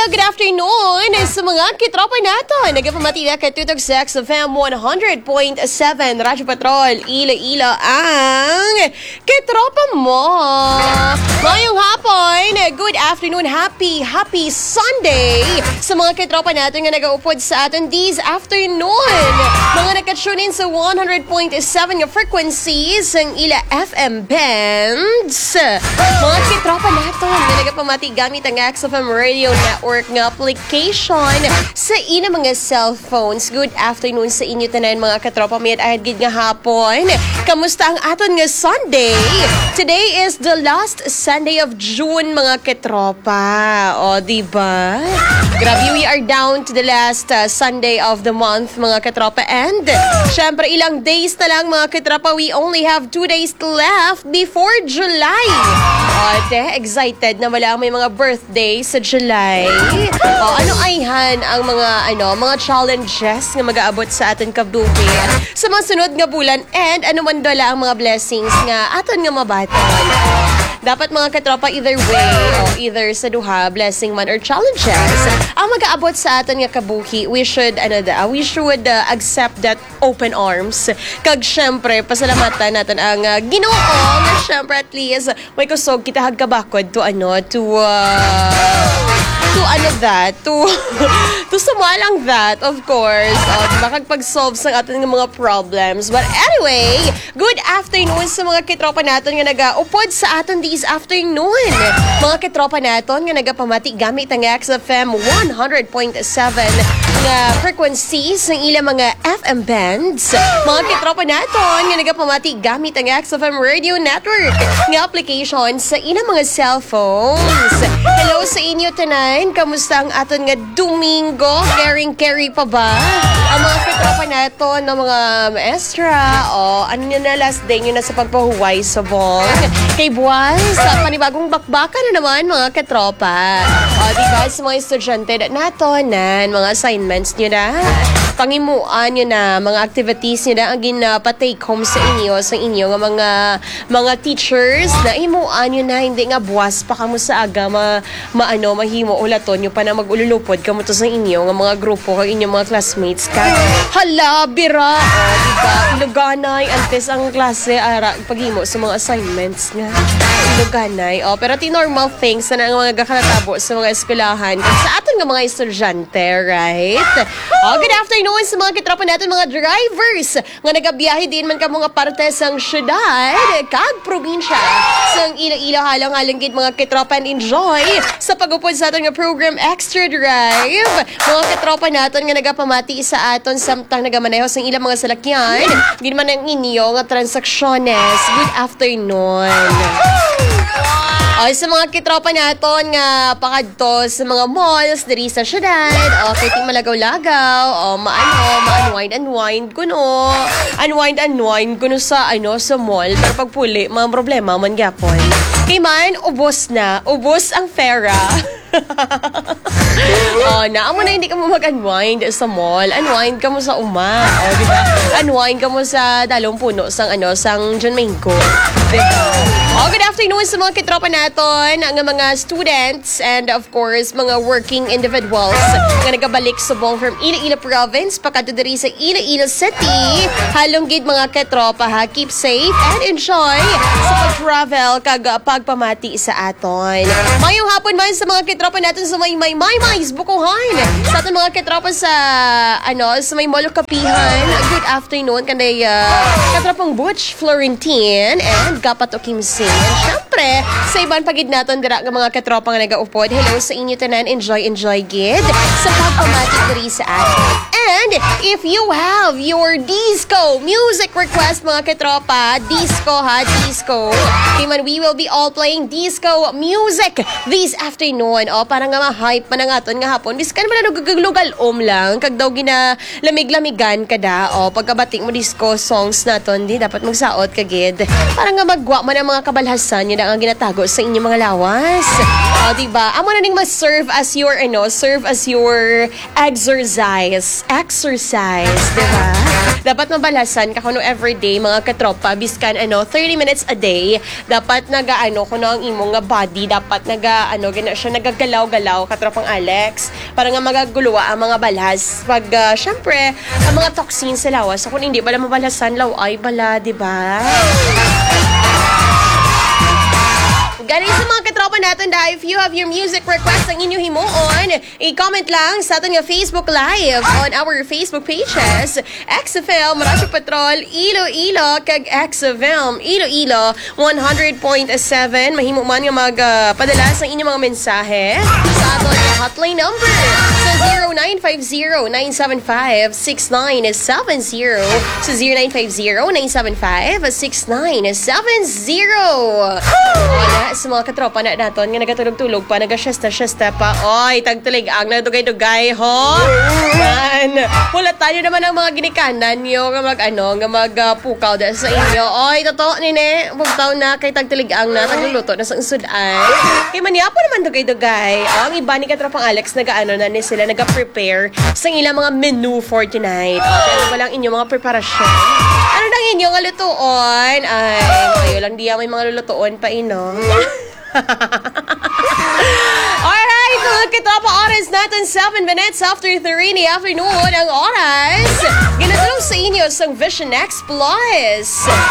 good afternoon sa mga kitropa nato. Nagpamatila ka Tutog Sex of FM 100.7 Radyo Patrol, Ila-Ila ang kitropa mo. Ngayong hapon, good afternoon, happy Sunday sa mga kitropa nato nga nag-upod sa atin this afternoon. Mga naka-tune in sa 100.7 nga frequencies ang Ila FM bands. Mga kitropa nato nga nagpamati gamit ang XFM Radio Network nga application sa ina mga cellphones. Good afternoon sa inyo tanan mga katropa. May at gid nga hapon. Kamusta ang aton nga Sunday? Today is the last Sunday of June mga katropa. O diba? Grabe, we are down to the last Sunday of the month mga katropa. And syempre ilang days na lang mga katropa. We only have 2 days left before July. Excited na wala may mga birthday sa July. Ano ayhan ang mga challenges nga mag-aabot sa aton kabuhi sa mga sunod nga bulan, and ano man dala ang mga blessings nga aton nga mabaton. Dapat mga katropa, either way, either sa duha, blessing man or challenges, ang mag-aabot sa aton nga kabuhi, we should accept that open arms. Kag syempre, pasalamatan natin ang Ginoo nga syempre at least may kusog kita hagkabakod to sumalang that, of course. Makagpag-solve sa ating mga problems. But anyway, good afternoon sa mga kitropa natin nga nag-upod sa atin this afternoon. Mga kitropa natin nga nagapamati gamit ang XFM 100.7 nga frequencies ng ilang mga FM bands. Mga kitropa natin nga nagapamati gamit ang XFM Radio Network nga application sa ilang mga cellphones. Hello sa inyo tanan. Kamusta ang aton nga Domingo? Carry pa ba? Ang mga kitropa natin ng mga maestra, ano nyo na last day nyo na sa pagpahuway sa bong. Kay buwan, sa panibagong bakbaka na naman mga kitropa. Diba sa mga estudyante natin, mga assignments nyo na, pangimuan nyo na, mga activities nyo na ang ginapa-take home sa inyo nga mga teachers na imuan nyo na, hindi nga buwas pa kamo sa aga, mahimo ulaton nyo pa na mag-ululupod kamo to sa inyo nga mga grupo kag inyong mga classmates ka. Hala, bira! Diba? Iluganay, antes ang klase, paghimo sa mga assignments nga. Iluganay. Pero normal things na ang mga gakanatabo sa mga eskwelahan sa aton nga mga estudyante, right? Good afternoon sa mga kitropa natin, mga drivers nga nagabiyahe din man ka mga parte sang syudad kag probinsya sang Iloilo halang gid mga kitropa, and enjoy sa pag-upod sa aton nga program Extra Drive. Mga kitropa natin nga nagapamati sa aton samtang nagamaneho sang ilang mga salakyan din man ang inyo nga transaksyonnes. Good afternoon. Sa mga kitropa naton nga pakadto sa mga malls diri sa syudad, kay ting malagaw-lagaw, ma-unwind kuno sa mall, pero pagpuli mga problema man gyapon. Kay man ubos ang pera. Naamo na hindi ka mo mag-unwind sa mall. Unwind ka mo sa uma. Diba? Unwind ka mo sa dalong puno sang John Maynco. Diba? Good afternoon sa mga kitropa naton, ang mga students and of course mga working individuals nga nagabalik subong from Iloilo Province pakadto diri sa Iloilo City. Halonggid mga kitropa ha, keep safe and enjoy sa pag-travel kag pagpamati sa aton. Mayong hapon man sa mga kitropa natin sa may bukuhan. Sa aton mga kitropa sa may Molo Kapihan. Good afternoon kanday katropang Butch Florentine and Kapato Kimsey. And syempre, sa ibang pagid naton dira nga mga katropa nga nagaupod. Hello sa inyo tanan, enjoy gid sa pagpamati diri sa atin. And if you have your disco music request mga katropa, disco. We will be all playing disco music this afternoon. Para nga ma-hype pa na nga ton nga hapon. Biskan man na naglugal lang kag daw gina lamig-lamigan kada. Pagkabatik mo disco songs naton, di dapat magsaot kagid. Para nga magwa man ang mga kabalhasan yun ang ginatago sa inyong mga lawas. Diba? Amo na ning serve as your exercise, diba? dapat mabalasan ka kuno everyday mga katropa biskan 30 minutes a day dapat kuno ang imong nga body dapat gina siya nagagalaw-galaw katropang Alex para nga magaguluwa ang mga balas pag syempre ang mga toxins sa lawas kung hindi bala mabalasan law ay bala di ba? Galing sa mga katropa natin if you have your music request ang inyo himuon, i-comment lang sa ating Facebook Live on our Facebook pages. XFM, Radyo Patrol, Iloilo, kag XFM, Iloilo, 100.7. Mahimo man nga magpadala sa inyong mga mensahe sa ating hotline number sa 0950-975-6970 sa 0950-975-6970. Wala sa mga katropa na naton nga nagatulog-tulog pa, nagasyesta-syesta pa. Oy, tagtulig ang nagdugay-dugay ho. Man, wala tayo naman ang mga ginikanan nyo nga magpukaw dahil sa inyo. Oy, totoo nine, bugtaw na kay tagtulig ang na tagluluto na sa sudan. Kay maniapo naman dugay-dugay. Ang iba ni katropang Alex na ni sila naga-prepare sa ilang mga menu for tonight. Pero walang inyong mga preparasyon. Ano nang inyong lutuon? Ay, kayo lang diya may mga lulutuon pa Alright, mga katropa, oras natin 7 minutes after 3 in the afternoon ang oras. Ginatulong sa inyo sa Vision X Plus.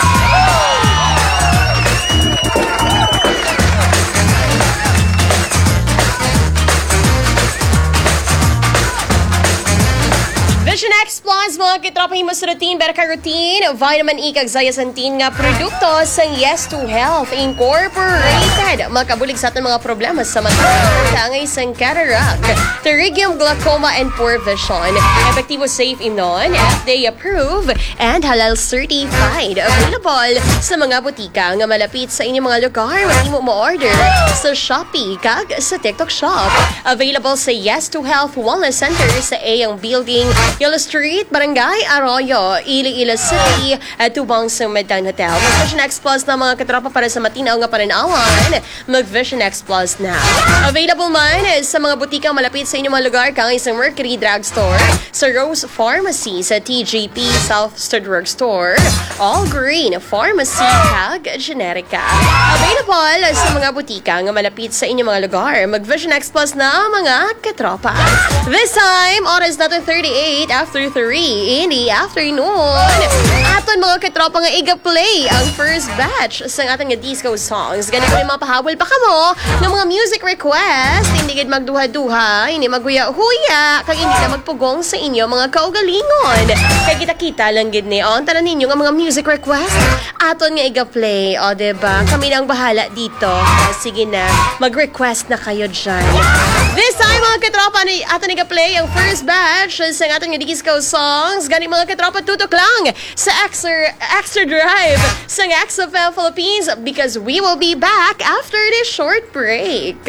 Vision X Plus, mga kitropa himo sa routine, beta-carotene, vitamin E kag zeaxanthin nga produkto sa Yes to Health Incorporated. Makabulig sa ating mga problema sa mata, tangay sang cataract, pterygium, glaucoma, and poor vision. Epektibo, safe imnon, FDA approved, and halal certified. Available sa mga butika nga malapit sa inyong mga lugar. Mahimo mo order sa Shopee kag sa TikTok Shop. Available sa Yes to Health Wellness Center sa Ayang Building, Yellow Street, Barangay Arroyo, Iloilo City, at Tubang sa Medan Hotel. Mag-Vision X Plus na mga katropa para sa matinaw nga pananawan. Mag-Vision X Plus na. Available man sa mga butikang malapit sa inyong mga lugar kang isang Mercury Drugstore, sa Rose Pharmacy, sa TJP South Star Drugstore, All Green Pharmacy, kag Generica. Available sa mga butika nga malapit sa inyong mga lugar. Mag-Vision X Plus na mga katropa. This time, oras natin 38 after 3 in the afternoon. Aton mga katropa nga iga-play ang first batch sa ating disco songs. Ganito yung mga pahabol pa kamo ng mga music request. Hindi gid magduha-duha, hindi maghuya-huya, kag hindi na magpugong sa inyo mga kaugalingon. Kay kita-kita lang gid ni on tanan ninyo nga mga music request. Aton nga iga-play, o diba? Kami nang bahala dito. Sige na, mag-request na kayo dyan. This time mga katropa, aton iga-play ang first batch sa ating disco songs. Gani mga katropa, tutok lang sa Extra Drive sa XFM Philippines because we will be back after this short break.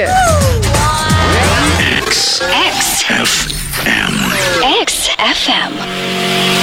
XFM.